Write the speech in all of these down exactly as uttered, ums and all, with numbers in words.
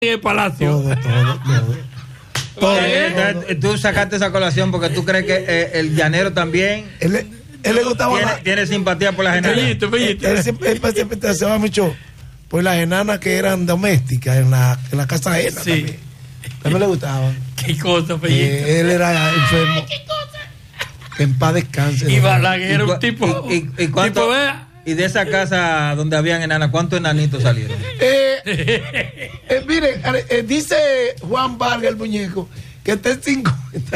en el palacio. Todo, todo, todo. todo, Eh, todo. eh, Tú sacaste esa colación porque tú crees que eh, el llanero también Él, le- él le gustaba tiene, la- tiene simpatía por las enanas. Fellito, Fellito. Él siempre, él siempre te hacía mucho por las enanas que eran domésticas en la, en la casa ajena. Sí. También. A mí me le gustaban. Qué cosa, Fellito. Eh, él era enfermo. Que en paz descanse. Y ¿no? Balaguer era ¿Y un cu- tipo. y- y- y cuánto- tipo, vea. Y de esa casa donde habían enanas, ¿cuántos enanitos salieron? Eh, eh, mire, eh, dice Juan Vargas, el muñeco, que está en cincuenta.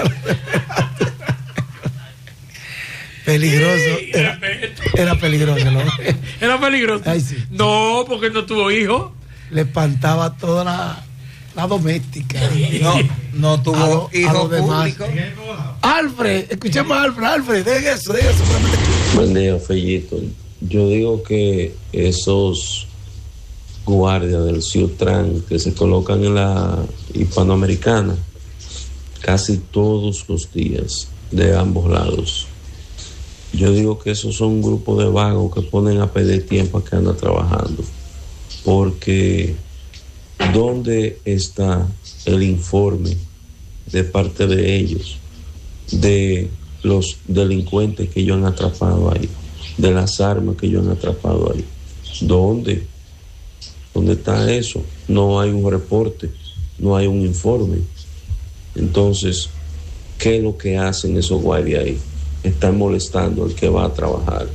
Peligroso. Era, era peligroso, ¿no? Era peligroso. Ay, sí. No, porque no tuvo hijos. Le espantaba toda la, la doméstica. No, no A tuvo lo- a hijos los demás. públicos. Alfred, Escuchemos a Alfred, Alfred, deje eso, deje eso. Buen día, Fellito. Yo digo que esos guardias del Ciutran que se colocan en la hispanoamericana casi todos los días de ambos lados, yo digo que esos son grupos de vagos que ponen a perder tiempo a que andan trabajando, porque ¿dónde está el informe de parte de ellos de los delincuentes que ellos han atrapado ahí, de las armas que ellos han atrapado ahí? ¿Dónde? ¿Dónde está eso? No hay un reporte, no hay un informe. Entonces, ¿qué es lo que hacen esos guardias ahí? Están molestando al que va a trabajar.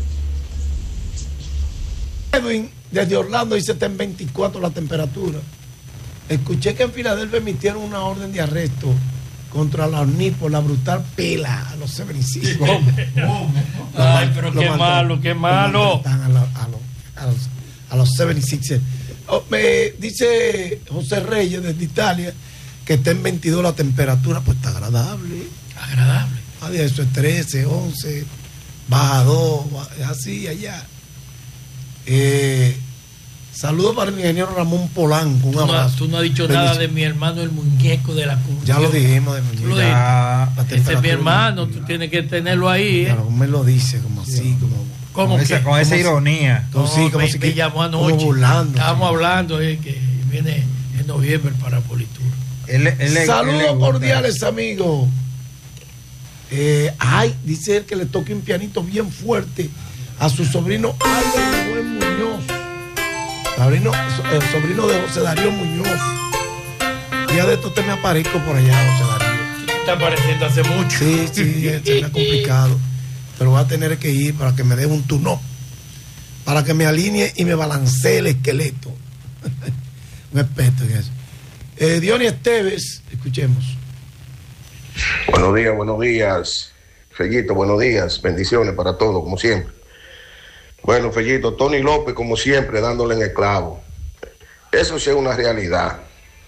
Edwin, desde Orlando, dice está en veinticuatro la temperatura. Escuché que en Filadelfia emitieron una orden de arresto contra la O N I por la brutal pela a los setenta y seis. Ay, pero qué malo, qué malo. A, la- a los, a los, a los setenta y seis. Oh, me dice José Reyes desde Italia que está en veintidós la temperatura, pues está agradable. Agradable. Ah, de eso es trece, once, baja dos, baja- así allá. Eh, saludos para el ingeniero Ramón Polanco, un Tú no, abrazo. tú no has dicho Bendición. nada de mi hermano el muñeco de la Cruz. Ya lo dijimos de Tú lo muñeca. dijiste. La Ese es temperatura mi hermano, de- tú tienes que tenerlo ahí. ¿eh? Claro, me lo dice como así, como, ¿Cómo Con que? esa, con esa ¿Cómo se- ironía. como No, sí, como me, si me que- llamó como anoche. burlando. Estábamos hablando eh, que viene en noviembre para Politura. Él- él- él- él Saludos le gusta. cordiales, amigos. Eh, ay, dice él que le toque un pianito bien fuerte a su sobrino Álvaro Buen Muñoz. Sobrino, so- el sobrino de José Darío Muñoz. Día de esto te me aparezco por allá, José Darío. Te está apareciendo hace mucho. Sí, sí, se me ha complicado. Pero voy a tener que ir para que me dé un turno. Para que me alinee y me balancee el esqueleto. Un experto en eso. Eh, Dionis Esteves, escuchemos. Buenos días, buenos días. Fellito, buenos días. Bendiciones para todos, como siempre. Bueno, Fellito, Tony López, como siempre, dándole en el clavo. Eso sí es una realidad.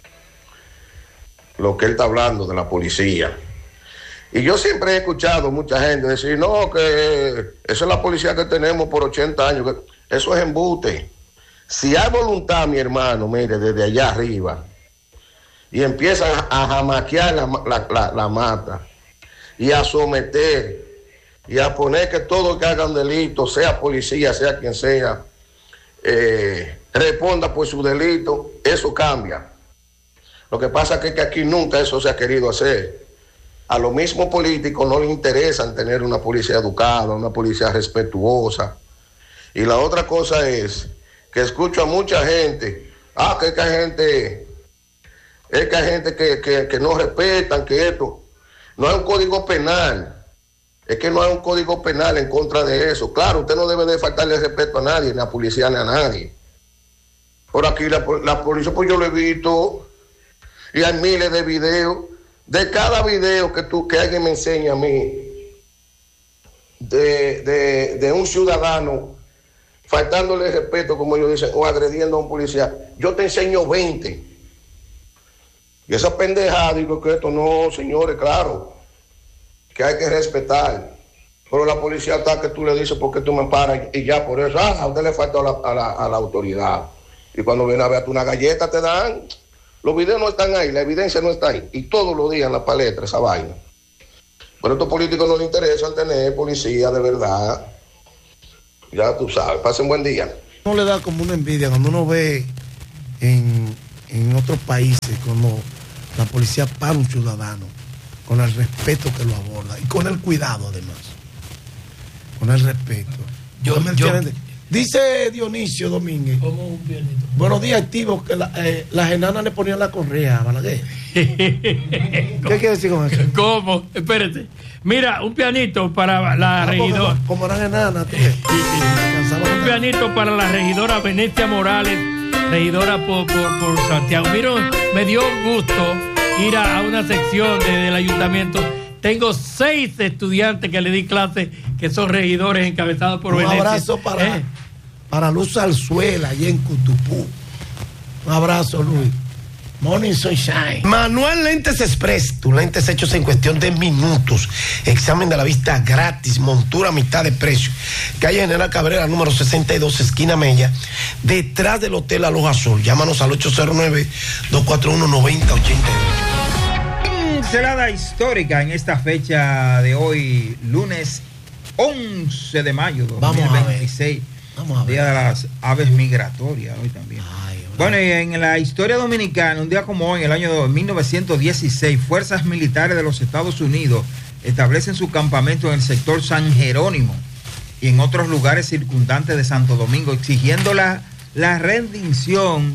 Lo que él está hablando de la policía. Y yo siempre he escuchado mucha gente decir, no, que esa es la policía que tenemos por ochenta años. Que eso es embute. Si hay voluntad, mi hermano, mire, desde allá arriba, y empiezan a jamaquear la, la, la, la mata y a someter y a poner que todo el que haga un delito, sea policía, sea quien sea, eh, responda por su delito, eso cambia. Lo que pasa es que aquí nunca eso se ha querido hacer. A los mismos políticos no les interesa tener una policía educada, una policía respetuosa. Y la otra cosa es que escucho a mucha gente, ah, que, que hay gente... Es que hay gente que, que, que no respetan, que esto. No hay un código penal. Es que no hay un código penal en contra de eso. Claro, usted no debe de faltarle respeto a nadie, ni a la policía, ni a nadie. Por aquí la, la policía, pues yo lo he visto. Y hay miles de videos. De cada video que tú, que alguien me enseña a mí, de, de, de un ciudadano faltándole respeto, como ellos dicen, o agrediendo a un policía, yo te enseño veinte. Y esa pendejada, digo que esto no, señores, claro, que hay que respetar. Pero la policía está que tú le dices, ¿por qué tú me paras? Y ya por eso, ah, a usted le falta a la, a la, a la autoridad. Y cuando viene a ver una galleta te dan. Los videos no están ahí, la evidencia no está ahí. Y todos los días en la palestra, esa vaina. Pero a estos políticos no les interesa tener policía de verdad. Ya tú sabes, pasen buen día. No le da como una envidia cuando uno ve en, en otros países cuando la policía para un ciudadano, con el respeto que lo aborda y con el cuidado además, con el respeto. Yo, yo, dice Dionisio Domínguez, como un pianito. Buenos días, activos, que la, eh, las enanas le ponían la correa a Balaguer. ¿Qué quiere decir con eso? ¿Cómo? Espérate. Mira, un pianito para la ah, regidora. Como eran enanas, sí, sí, sí. Un pianito para la regidora Venecia Morales, regidora por, por, por Santiago. Mira, me dio gusto ir a, a una sección de, del ayuntamiento. Tengo seis estudiantes que le di clase que son regidores encabezados por un Venecia. Un abrazo para, ¿Eh? para Luz Alzuela, allá en Cutupú. Un abrazo, Luis. Morning Sunshine. Manuel Lentes Express, tus lentes hechos en cuestión de minutos. Examen de la vista gratis, montura a mitad de precio. Calle General Cabrera, número sesenta y dos, esquina Mella, detrás del Hotel Aloha Azul. Llámanos al ocho cero nueve, dos cuatro uno, nueve cero ocho ocho. Pincelada histórica en esta fecha de hoy, lunes once de mayo de dos mil veintiséis. Vamos a ver. Día de las aves migratorias hoy también. Ay, bueno, y en la historia dominicana, un día como hoy, en el año mil novecientos dieciséis, fuerzas militares de los Estados Unidos establecen su campamento en el sector San Jerónimo y en otros lugares circundantes de Santo Domingo, exigiendo la, la rendición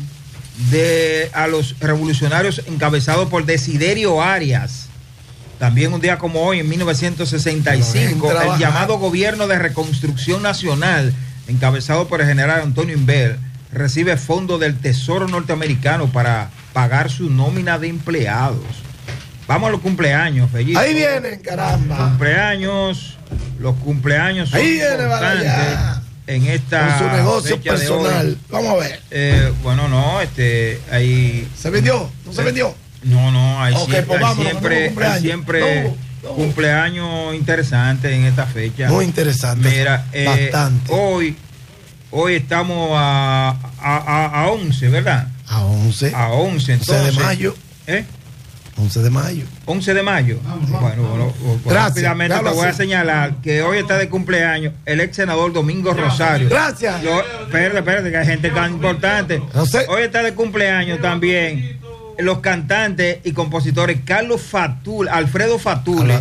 de a los revolucionarios encabezados por Desiderio Arias. También un día como hoy, en mil novecientos sesenta y cinco, el llamado Gobierno de Reconstrucción Nacional, encabezado por el general Antonio Inver, recibe fondos del Tesoro norteamericano para pagar su nómina de empleados. Vamos a los cumpleaños, Fellito. Ahí vienen, caramba. Cumpleaños, los cumpleaños son ahí viene, importantes en esta con su negocio fecha personal. De hoy. Vamos a ver. Eh, bueno, no, este, ahí. ¿Se vendió? ¿No se, se vendió? No, no, hay okay, siempre, pues vámonos, hay siempre, no, hay siempre no, no. cumpleaños interesantes en esta fecha. Muy interesante. Mira, eh, bastante. Hoy, hoy estamos a, a, a, a once, ¿verdad? A once. A once, entonces. once de mayo. ¿Eh? once de mayo. once de mayo. Bueno, bueno, bueno rápidamente te voy a señalar que hoy está de cumpleaños el ex senador Domingo Rosario. Gracias. Yo, espérate, espérate, que hay gente tan importante. No sé. Hoy está de cumpleaños también los cantantes y compositores Carlos Fatul, Alfredo Fatule,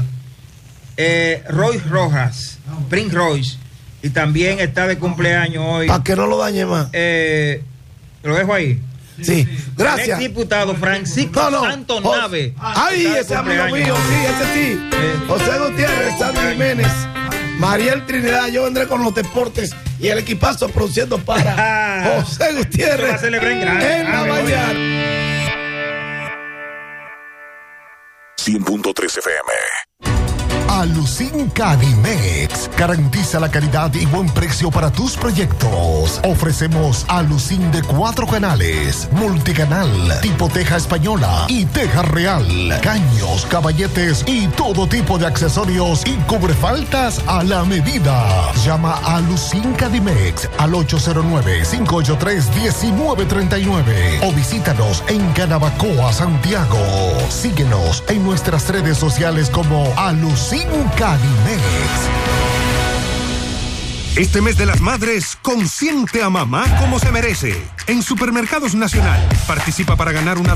eh, Roy Rojas, Prince Royce, y también está de cumpleaños hoy. Para que no lo dañe más. Eh, lo dejo ahí. Sí, gracias. El ex diputado Francisco no, no. Santo Nave. Ay, ese amigo mío, sí, ese sí. Eh, José Gutiérrez, Sandy Jiménez, Mariel Trinidad, yo vendré con los deportes y el equipazo produciendo para José Gutiérrez. Va a celebrar en grande. En la mañana. cien punto tres F M. Alucin Cadimex garantiza la calidad y buen precio para tus proyectos. Ofrecemos Alucin de cuatro canales, multicanal, tipo teja española y teja real, caños, caballetes y todo tipo de accesorios y cubrefaltas a la medida. Llama a Alucin Cadimex al ocho cero nueve, cinco ocho tres, uno nueve tres nueve o visítanos en Canabacoa, Santiago. Síguenos en nuestras redes sociales como Alucin Cadimex. Este mes de las madres, consiente a mamá como se merece. En Supermercados Nacional, participa para ganar una